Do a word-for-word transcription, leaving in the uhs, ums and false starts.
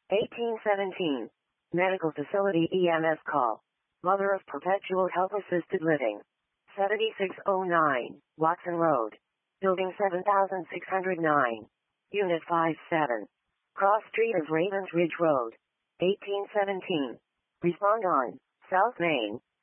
eighteen seventeen. Medical Facility E M S call. Mother of Perpetual Health Assisted Living. seventy-six oh nine, Watson Road. Building seven thousand six hundred nine. Unit five seven. Cross Street of Ravens Ridge Road. eighteen seventeen. Respond on South Main,